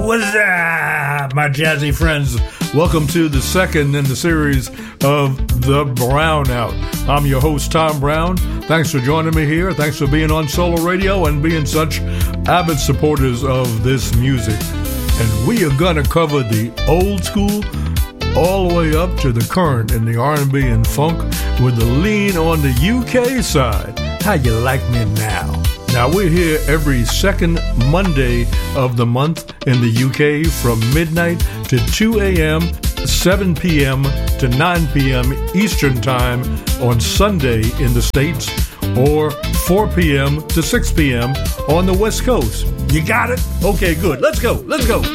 What's up, my jazzy friends? Welcome to the second in the series of The Brownout. I'm your host, Tom Brown. Thanks for joining me here. Thanks for being on Solo Radio and being such avid supporters of this music. And we are going to cover the old school all the way up to the current in the R&B and funk with the lean on the UK side. How you like me now? Now, we're here every second Monday of the month in the UK from midnight to 2 a.m., 7 p.m. to 9 p.m. Eastern Time on Sunday in the States, or 4 p.m. to 6 p.m. on the West Coast. You got it? Okay, good. Let's go.